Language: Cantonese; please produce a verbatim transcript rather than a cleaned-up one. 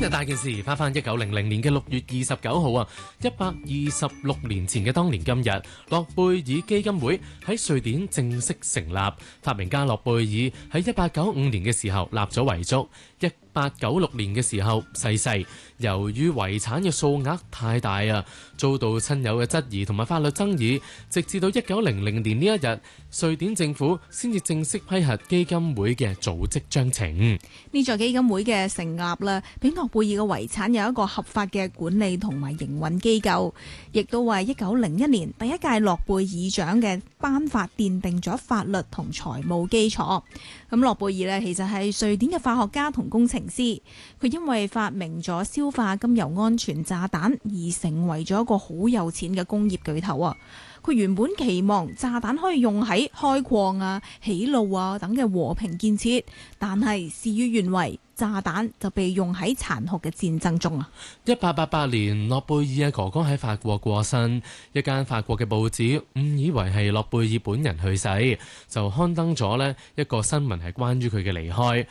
日大件事，翻翻一九零零年嘅六月二十九號啊，一百二十六年前嘅當年今日，諾貝爾基金會喺瑞典正式成立。發明家諾貝爾喺一八九五年嘅時候立咗遺囑，一八九六年嘅時候逝世。由於遺產嘅數額太大啊，遭到親友嘅質疑同埋法律爭議，直至到一九零零年呢一日，瑞典政府先至正式批核基金會嘅組織章程。 呢座基金會嘅成立啦，俾諾貝爾嘅遺產有一個合法嘅管理同埋營運機構，亦都為一九零一年第一屆諾貝爾獎嘅頒發奠定咗法律同財務基礎。咁諾貝爾呢，其實係瑞典嘅化學家同工程師，佢因為發明咗消化甘油安全炸彈而成為咗一個好有錢嘅工業巨頭啊！佢原本期望炸彈可以用喺開礦啊、起路啊等嘅和平建設，但係事與願違，炸彈就被用喺殘酷嘅戰爭中啊！ 一八八八年，諾貝爾嘅哥哥喺法國過身，一間法國嘅報紙誤以為係諾貝爾本人去世，就刊登咗呢一個新聞係關於佢嘅離開。